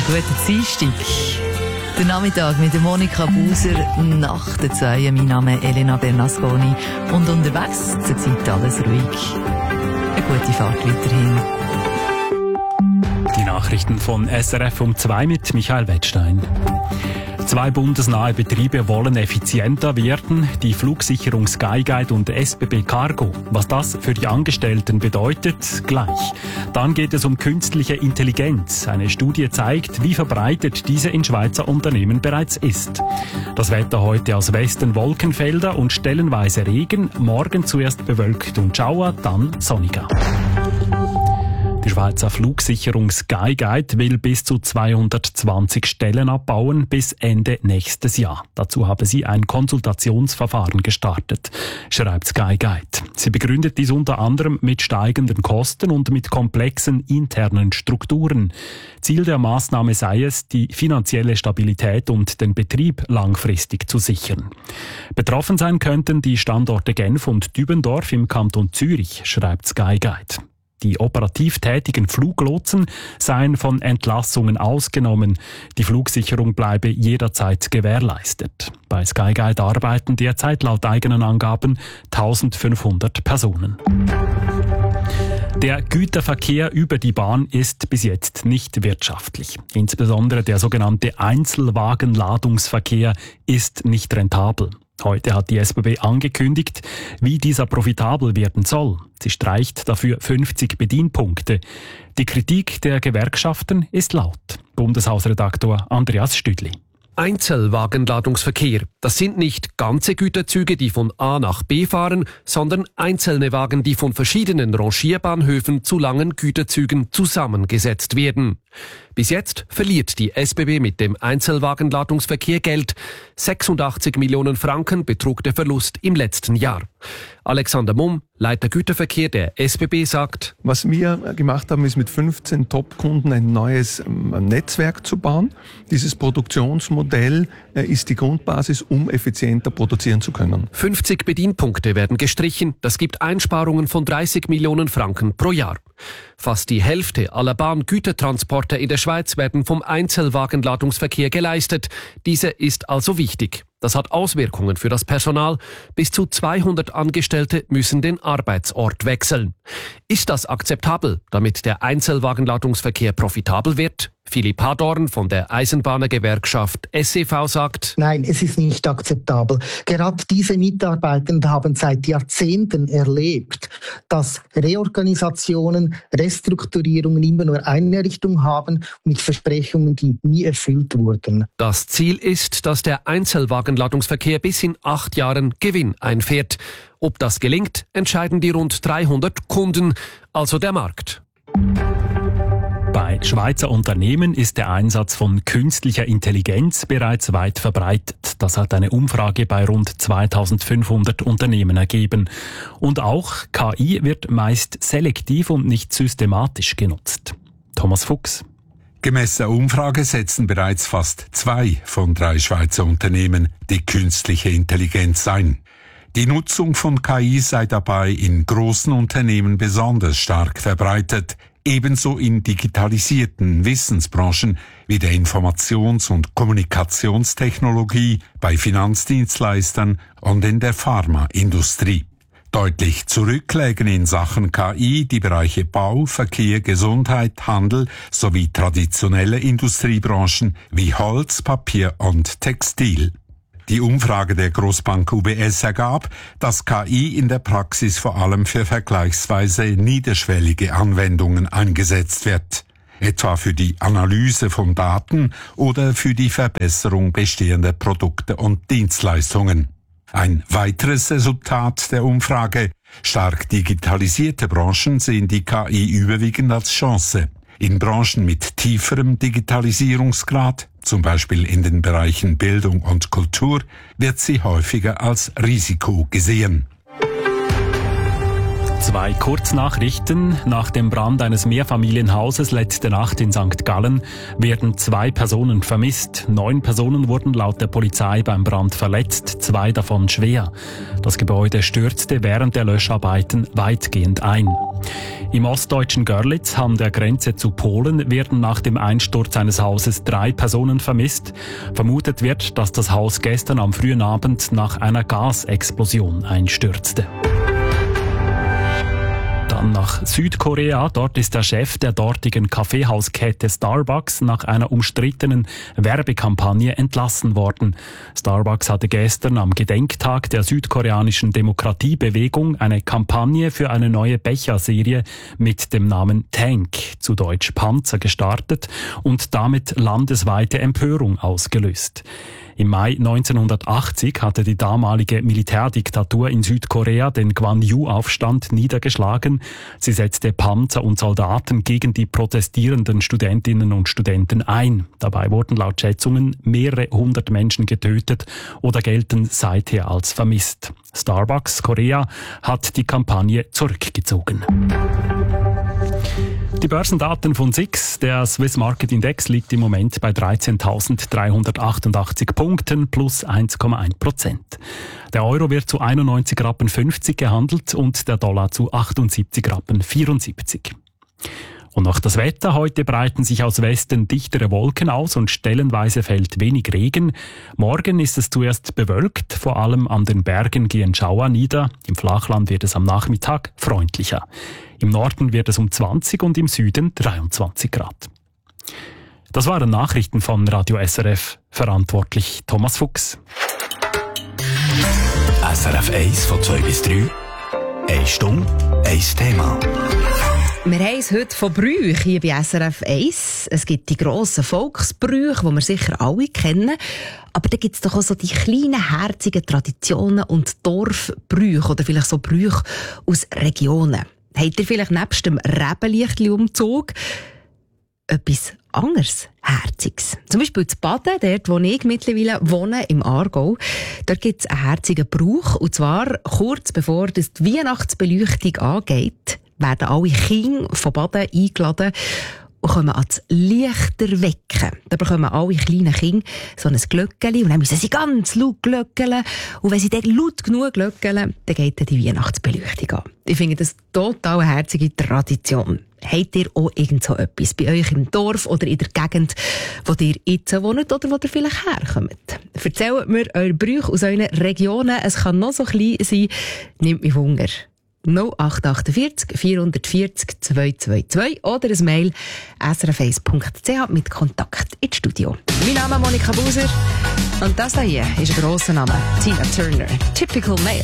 guten Dienstag. Der Nachmittag mit der Monika Buser nach der 2. Mein Name ist Elena Bernasconi und unterwegs zurzeit alles ruhig. Eine gute Fahrt weiterhin. Die Nachrichten von SRF um 2 mit Michael Wettstein. 2 bundesnahe Betriebe wollen effizienter werden, die Flugsicherung Skyguide und SBB Cargo. Was das für die Angestellten bedeutet, gleich. Dann geht es um künstliche Intelligenz. Eine Studie zeigt, wie verbreitet diese in Schweizer Unternehmen bereits ist. Das Wetter heute aus Westen Wolkenfelder und stellenweise Regen, morgen zuerst bewölkt und Schauer, dann sonniger. Die Schweizer Flugsicherung Skyguide will bis zu 220 Stellen abbauen bis Ende nächstes Jahr. Dazu habe sie ein Konsultationsverfahren gestartet, schreibt Skyguide. Sie begründet dies unter anderem mit steigenden Kosten und mit komplexen internen Strukturen. Ziel der Maßnahme sei es, die finanzielle Stabilität und den Betrieb langfristig zu sichern. Betroffen sein könnten die Standorte Genf und Dübendorf im Kanton Zürich, schreibt Skyguide. Die operativ tätigen Fluglotsen seien von Entlassungen ausgenommen. Die Flugsicherung bleibe jederzeit gewährleistet. Bei Skyguide arbeiten derzeit laut eigenen Angaben 1500 Personen. Der Güterverkehr über die Bahn ist bis jetzt nicht wirtschaftlich. Insbesondere der sogenannte Einzelwagenladungsverkehr ist nicht rentabel. Heute hat die SBB angekündigt, wie dieser profitabel werden soll. Sie streicht dafür 50 Bedienpunkte. Die Kritik der Gewerkschaften ist laut. Bundeshausredaktor Andreas Stüdli. Einzelwagenladungsverkehr. Das sind nicht ganze Güterzüge, die von A nach B fahren, sondern einzelne Wagen, die von verschiedenen Rangierbahnhöfen zu langen Güterzügen zusammengesetzt werden. Bis jetzt verliert die SBB mit dem Einzelwagenladungsverkehr Geld. 86 Millionen Franken betrug der Verlust im letzten Jahr. Alexander Mumm, Leiter Güterverkehr der SBB, sagt: Was wir gemacht haben, ist mit 15 Top-Kunden ein neues Netzwerk zu bauen. Dieses Produktionsmodell ist die Grundbasis, um effizienter produzieren zu können. 50 Bedienpunkte werden gestrichen. Das gibt Einsparungen von 30 Millionen Franken pro Jahr. Fast die Hälfte aller Bahngütertransporte in der Schweiz werden vom Einzelwagenladungsverkehr geleistet. Dieser ist also wichtig. Das hat Auswirkungen für das Personal. Bis zu 200 Angestellte müssen den Arbeitsort wechseln. Ist das akzeptabel, damit der Einzelwagenladungsverkehr profitabel wird? Philipp Hadorn von der Eisenbahnergewerkschaft SEV sagt: Nein, es ist nicht akzeptabel. Gerade diese Mitarbeitenden haben seit Jahrzehnten erlebt, dass Reorganisationen, Restrukturierungen immer nur eine Richtung haben, mit Versprechungen, die nie erfüllt wurden. Das Ziel ist, dass der Einzelwagenladungsverkehr bis in 8 Jahren Gewinn einfährt. Ob das gelingt, entscheiden die rund 300 Kunden, also der Markt. Bei Schweizer Unternehmen ist der Einsatz von künstlicher Intelligenz bereits weit verbreitet. Das hat eine Umfrage bei rund 2500 Unternehmen ergeben. Und auch KI wird meist selektiv und nicht systematisch genutzt. Thomas Fuchs. Gemäss der Umfrage setzen bereits fast 2 von 3 Schweizer Unternehmen die künstliche Intelligenz ein. Die Nutzung von KI sei dabei in großen Unternehmen besonders stark verbreitet, ebenso in digitalisierten Wissensbranchen wie der Informations- und Kommunikationstechnologie, bei Finanzdienstleistern und in der Pharmaindustrie. Deutlich zurücklägen in Sachen KI die Bereiche Bau, Verkehr, Gesundheit, Handel sowie traditionelle Industriebranchen wie Holz, Papier und Textil. Die Umfrage der Grossbank UBS ergab, dass KI in der Praxis vor allem für vergleichsweise niederschwellige Anwendungen eingesetzt wird, etwa für die Analyse von Daten oder für die Verbesserung bestehender Produkte und Dienstleistungen. Ein weiteres Resultat der Umfrage: stark digitalisierte Branchen sehen die KI überwiegend als Chance. In Branchen mit tieferem Digitalisierungsgrad, zum Beispiel in den Bereichen Bildung und Kultur, wird sie häufiger als Risiko gesehen. 2 Kurznachrichten. Nach dem Brand eines Mehrfamilienhauses letzte Nacht in St. Gallen werden 2 Personen vermisst. 9 Personen wurden laut der Polizei beim Brand verletzt, 2 davon schwer. Das Gebäude stürzte während der Löscharbeiten weitgehend ein. Im ostdeutschen Görlitz, an der Grenze zu Polen, werden nach dem Einsturz eines Hauses 3 Personen vermisst. Vermutet wird, dass das Haus gestern am frühen Abend nach einer Gasexplosion einstürzte. Dann nach Südkorea. Dort ist der Chef der dortigen Kaffeehauskette Starbucks nach einer umstrittenen Werbekampagne entlassen worden. Starbucks hatte gestern am Gedenktag der südkoreanischen Demokratiebewegung eine Kampagne für eine neue Becherserie mit dem Namen Tank, zu Deutsch Panzer, gestartet und damit landesweite Empörung ausgelöst. Im Mai 1980 hatte die damalige Militärdiktatur in Südkorea den Gwangju-Aufstand niedergeschlagen. Sie setzte Panzer und Soldaten gegen die protestierenden Studentinnen und Studenten ein. Dabei wurden laut Schätzungen mehrere 100 Menschen getötet oder gelten seither als vermisst. Starbucks Korea hat die Kampagne zurückgezogen. Die Börsendaten von SIX, der Swiss Market Index, liegt im Moment bei 13.388 Punkten plus 1,1%. Der Euro wird zu 91,50 Rappen gehandelt und der Dollar zu 78,74 Rappen. Und noch das Wetter. Heute breiten sich aus Westen dichtere Wolken aus und stellenweise fällt wenig Regen. Morgen ist es zuerst bewölkt, vor allem an den Bergen gehen Schauer nieder. Im Flachland wird es am Nachmittag freundlicher. Im Norden wird es um 20 und im Süden 23 Grad. Das waren Nachrichten von Radio SRF. Verantwortlich Thomas Fuchs. SRF 1 von 2 bis 3. 1 Stunde, 1 Thema. Wir haben es heute von Brüchen hier bei SRF 1. Es gibt die grossen Volksbrüche, die wir sicher alle kennen. Aber da gibt es doch auch so die kleinen, herzigen Traditionen und Dorfbrüche oder vielleicht so Brüche aus Regionen. Habt ihr vielleicht nebst dem Rebenlichtli-Umzug etwas anderes Herziges? Zum Beispiel in Baden, dort wo ich mittlerweile wohne, im Aargau. Dort gibt es einen herzigen Brauch. Und zwar kurz bevor die Weihnachtsbeleuchtung angeht, werden alle Kinder von Baden eingeladen und kommen ans Lichterwecken. Da bekommen alle kleinen Kinder so ein Glöckchen und dann müssen sie ganz laut glöckeln. Und wenn sie dann laut genug glöckeln, dann geht dann die Weihnachtsbeleuchtung an. Ich finde das total eine herzige Tradition. Habt ihr auch irgend so etwas bei euch im Dorf oder in der Gegend, wo ihr jetzt wohnt oder wo ihr vielleicht herkommt? Erzählt mir eure Brüche aus euren Regionen. Es kann noch so klein sein. Nehmt mich Wunder. 0848 440 222 oder ein Mail srf1.ch mit Kontakt ins Studio. Mein Name ist Monika Buser und das hier ist ein grosser Name. Tina Turner. Typical Male.